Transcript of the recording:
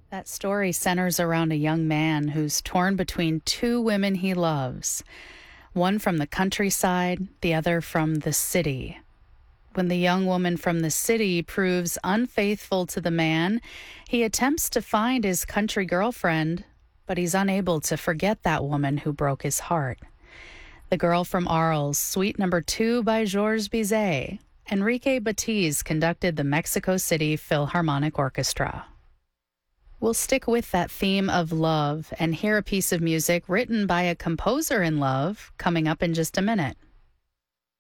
That story centers around a young man who's torn between two women he loves, one from the countryside, the other from the city. When the young woman from the city proves unfaithful to the man, he attempts to find his country girlfriend, but he's unable to forget that woman who broke his heart. The Girl from Arles, Suite Number 2 by Georges Bizet. Enrique Batiz conducted the Mexico City Philharmonic Orchestra. We'll stick with that theme of love and hear a piece of music written by a composer in love coming up in just a minute.